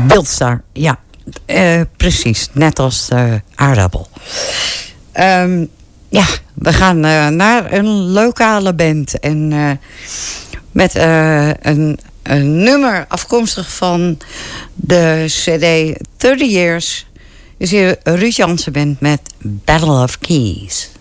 Wildstar, ja. Precies, net als de aardappel. Ja, we gaan naar een lokale band. En met een nummer afkomstig van de CD 30 Years... is hier Ruud Jansen Band met Battle of Keys.